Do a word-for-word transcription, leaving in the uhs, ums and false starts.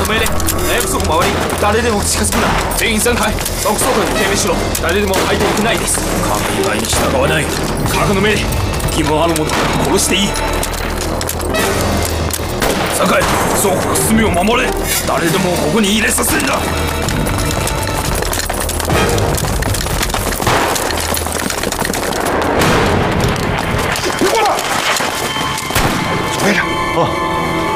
の命令。内部倉庫周り、誰でも近づくな。全員散開。即倉庫に低迷しろ。誰でも入っていけないです。神以外に従わない。科学の命令。疑問ある者殺していい。散開。倉庫の隅を守れ。誰でもここに入れさせんだ。